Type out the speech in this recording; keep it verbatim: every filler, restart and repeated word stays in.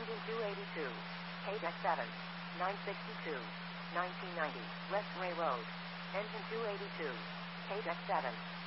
Engine two eighty-two. K deck seven. nine sixty-two. nineteen ninety. West Ray Road. Engine two eighty-two. K deck seven.